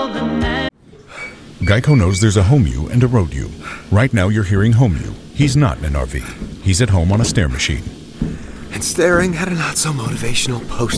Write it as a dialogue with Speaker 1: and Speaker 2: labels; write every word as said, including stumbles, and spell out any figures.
Speaker 1: Geico knows there's a home you and a road you. Right now you're hearing home you. He's not in an R V. He's at home on a stair machine.
Speaker 2: And staring at a not-so-motivational post